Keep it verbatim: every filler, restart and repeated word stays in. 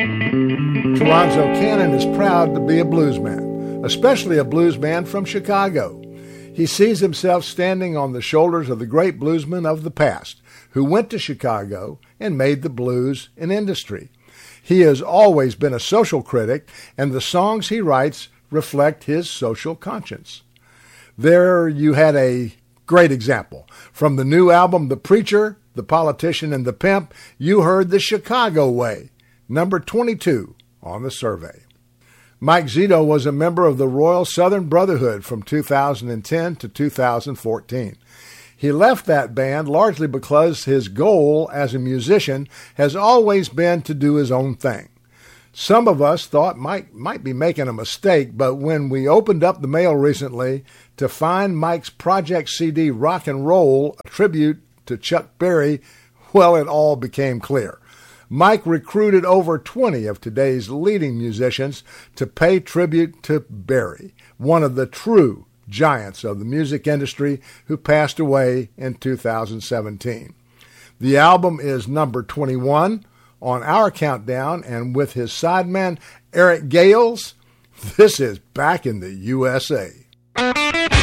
Toronzo Cannon is proud to be a bluesman, especially a bluesman from Chicago. He sees himself standing on the shoulders of the great bluesmen of the past who went to Chicago and made the blues an industry. He has always been a social critic, and the songs he writes reflect his social conscience. There you had a great example. From the new album, The Preacher, The Politician, and The Pimp, you heard The Chicago Way, number twenty-two on the survey. Mike Zito was a member of the Royal Southern Brotherhood from two thousand ten to two thousand fourteen. He left that band largely because his goal as a musician has always been to do his own thing. Some of us thought Mike might be making a mistake, but when we opened up the mail recently to find Mike's project C D Rock and Roll, a tribute to Chuck Berry, well, it all became clear. Mike recruited over twenty of today's leading musicians to pay tribute to Berry, one of the true giants of the music industry who passed away in two thousand seventeen. The album is number twenty-one on our countdown, and with his sideman Eric Gales, this is Back in the U S A.